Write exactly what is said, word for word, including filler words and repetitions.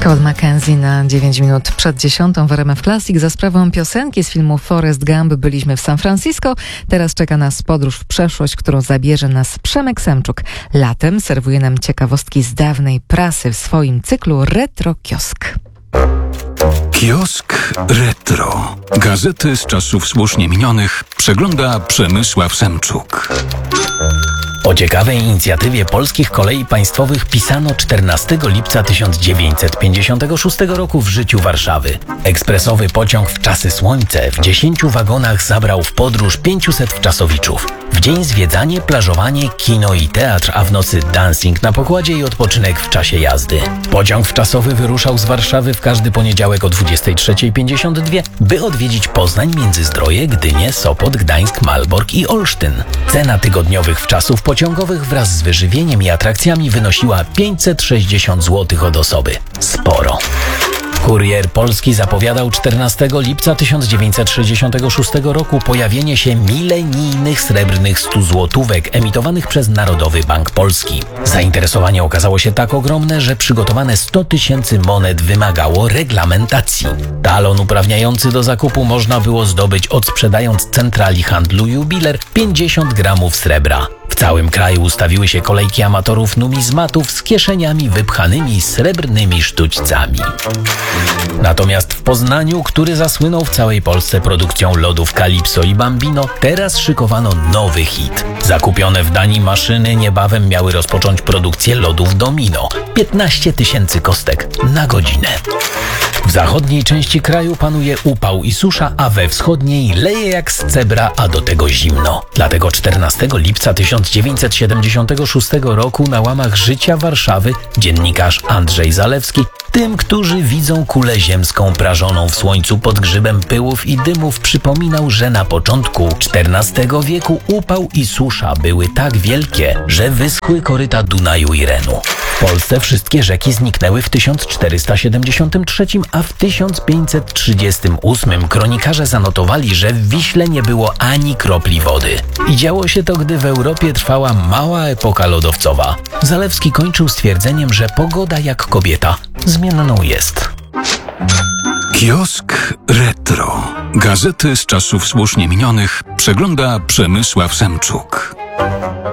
Scott McKenzie na dziewięć minut przed dziesiątą w R M F Classic. Za sprawą piosenki z filmu Forrest Gump byliśmy w San Francisco. Teraz czeka nas podróż w przeszłość, którą zabierze nas Przemek Semczuk. Latem serwuje nam ciekawostki z dawnej prasy w swoim cyklu Retro Kiosk. Kiosk Retro. Gazety z czasów słusznie minionych przegląda Przemysław Semczuk. O ciekawej inicjatywie Polskich Kolei Państwowych pisano czternastego lipca tysiąc dziewięćset pięćdziesiątego szóstego roku w życiu Warszawy. Ekspresowy pociąg w czasy słońce w dziesięciu wagonach zabrał w podróż pięciuset wczasowiczów. W dzień zwiedzanie, plażowanie, kino i teatr, a w nocy dancing na pokładzie i odpoczynek w czasie jazdy. Pociąg wczasowy wyruszał z Warszawy w każdy poniedziałek o dwudziestej trzeciej pięćdziesiąt dwa, by odwiedzić Poznań, Międzyzdroje, Gdynię, Sopot, Gdańsk, Malbork i Olsztyn. Cena tygodniowych wczasów pociągowych wraz z wyżywieniem i atrakcjami wynosiła pięćset sześćdziesiąt złotych od osoby. Sporo. Kurier Polski zapowiadał czternastego lipca tysiąc dziewięćset sześćdziesiątego szóstego roku pojawienie się milenijnych srebrnych stu złotówek emitowanych przez Narodowy Bank Polski. Zainteresowanie okazało się tak ogromne, że przygotowane sto tysięcy monet wymagało reglamentacji. Talon uprawniający do zakupu można było zdobyć odsprzedając centrali handlu Jubiler pięćdziesiąt gramów srebra. W całym kraju ustawiły się kolejki amatorów numizmatów z kieszeniami wypchanymi srebrnymi sztućcami. Natomiast w Poznaniu, który zasłynął w całej Polsce produkcją lodów Calypso i Bambino, teraz szykowano nowy hit. Zakupione w Danii maszyny niebawem miały rozpocząć produkcję lodów Domino. piętnaście tysięcy kostek na godzinę. W zachodniej części kraju panuje upał i susza, a we wschodniej leje jak z cebra, a do tego zimno. Dlatego czternastego lipca tysiąc dziewięćset siedemdziesiątego szóstego roku na łamach Życia Warszawy dziennikarz Andrzej Zalewski tym, którzy widzą kulę ziemską prażoną w słońcu pod grzybem pyłów i dymów, przypominał, że na początku czternastego wieku upał i susza były tak wielkie, że wyschły koryta Dunaju i Renu. W Polsce wszystkie rzeki zniknęły w tysiąc czterysta siedemdziesiątym trzecim, a w tysiąc pięćset trzydziestym ósmym kronikarze zanotowali, że w Wiśle nie było ani kropli wody. I działo się to, gdy w Europie trwała mała epoka lodowcowa. Zalewski kończył stwierdzeniem, że pogoda jak kobieta zmienną jest. Kiosk Retro. Gazety z czasów słusznie minionych przegląda Przemysław Semczuk.